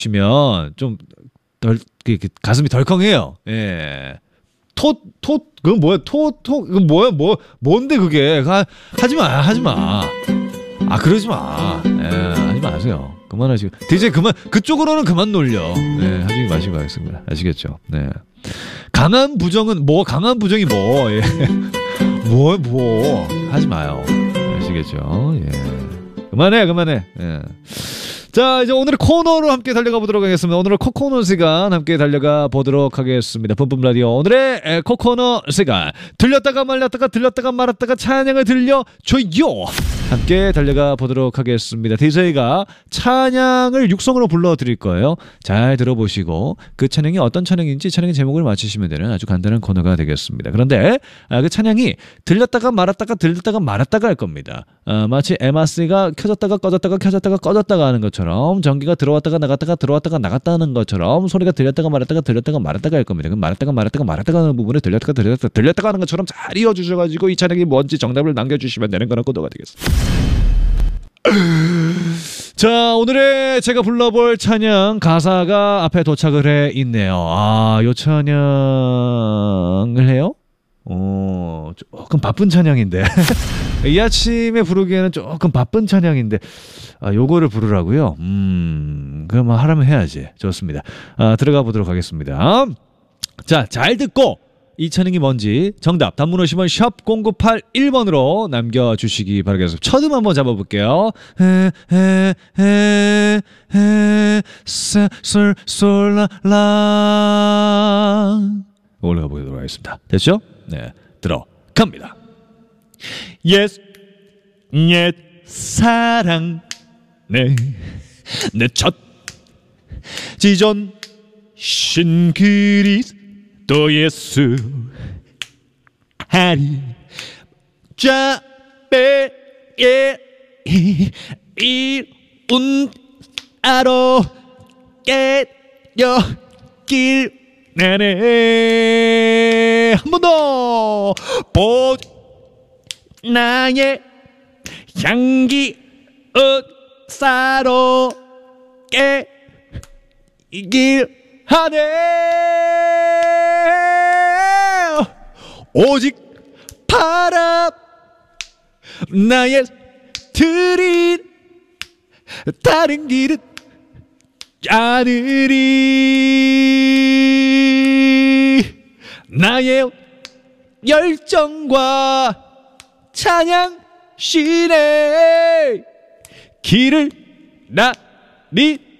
시면 좀 가슴이 덜컹해요. 예. 그건 뭐야? 그건 뭐야? 뭔데 그게? 하지 마. 아, 그러지 마. 예, 하지 마세요. 그만하시고. DJ 그쪽으로는 그만 놀려. 네, 하지 마시고 하겠습니다. 아시겠죠? 네. 강한 부정이 뭐, 예. 하지 마요. 아시겠죠? 예. 그만해. 예. 자, 이제 오늘의 코너로 함께 달려가 보도록 하겠습니다. 오늘은 코코넛 시간 함께 달려가 보도록 하겠습니다. 뿜뿜 라디오 오늘의 코코넛 시간. 들렸다가 말았다가 찬양을 들려줘요. 함께 달려가 보도록 하겠습니다. DJ가 찬양을 육성으로 불러드릴 거예요. 잘 들어보시고 그 찬양이 어떤 찬양인지 찬양의 제목을 맞히시면 되는 아주 간단한 코너가 되겠습니다. 그런데 그 찬양이 들렸다가 말았다가 할 겁니다. 마치 MRC가 켜졌다가 꺼졌다가 하는 것처럼 전기가 들어왔다가 나갔다 하는 것처럼 소리가 들렸다가 말았다가 할 겁니다. 그럼 말았다가 하는 부분에 들렸다가 하는 것처럼 잘 이어주셔가지고 이 찬양이 뭔지 정답을 남겨주시면 되는 거는 코너가 되겠습니다. 자, 오늘의 제가 불러볼 찬양 가사가 앞에 도착을 해 있네요. 요 찬양을 해요? 조금 바쁜 찬양인데 이 아침에 부르기에는 조금 바쁜 찬양인데 요거를 부르라고요? 그럼 하라면 해야지. 좋습니다. 들어가 보도록 하겠습니다. 자, 잘 듣고 이 찬양이 뭔지 정답 단문 50원 샵 0981번으로 남겨주시기 바라겠습니다. 첫음 한번 잡아볼게요. 솔라 올라가 보도록 하겠습니다. 됐죠? 네, 들어갑니다. 옛 사랑 내 첫 지존 신 그리스도 예수 하리 자배에 이운 아로 깨려길 나네 한 번 더 나의 향기 흑사롭게 하네 오직 바람 나의 들인 다른 길은 않으리 나의 열정과 찬양 신의 길을 나리